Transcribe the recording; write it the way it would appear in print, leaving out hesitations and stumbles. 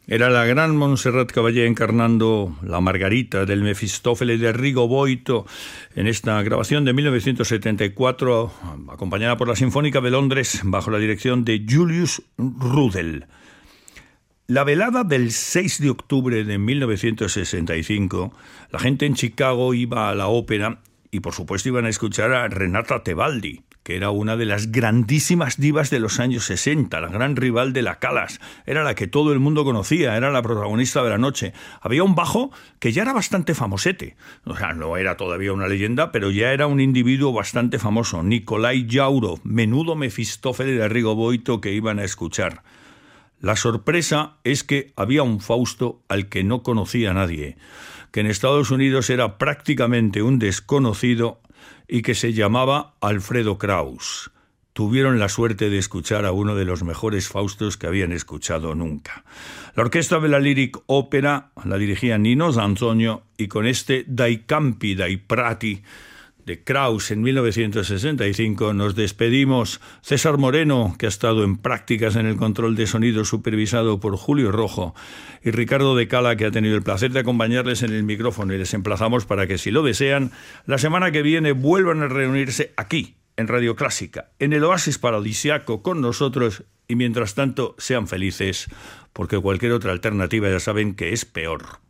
Era la gran Montserrat Caballé encarnando la Margarita del Mefistófeles de Rigo Boito en esta grabación de 1974, acompañada por la Sinfónica de Londres bajo la dirección de Julius Rudel. La velada del 6 de octubre de 1965, la gente en Chicago iba a la ópera y por supuesto iban a escuchar a Renata Tebaldi, que era una de las grandísimas divas de los años 60, la gran rival de la Callas. Era la que todo el mundo conocía, era la protagonista de la noche. Había un bajo que ya era bastante famosete. O sea, no era todavía una leyenda, pero ya era un individuo bastante famoso. Nikolai Jaurov, menudo Mefistófeles de Rigo Boito que iban a escuchar. La sorpresa es que había un Fausto al que no conocía nadie, que en Estados Unidos era prácticamente un desconocido y que se llamaba Alfredo Kraus. Tuvieron la suerte de escuchar a uno de los mejores Faustos que habían escuchado nunca. La orquesta de la Lyric Opera la dirigía Nino D'Antonio y con este Dai campi dai prati de Kraus en 1965 nos despedimos. César Moreno, que ha estado en prácticas en el control de sonido supervisado por Julio Rojo, y Ricardo de Cala, que ha tenido el placer de acompañarles en el micrófono, y les emplazamos para que, si lo desean, la semana que viene vuelvan a reunirse aquí, en Radio Clásica, en el oasis paradisiaco con nosotros, y mientras tanto sean felices, porque cualquier otra alternativa ya saben que es peor.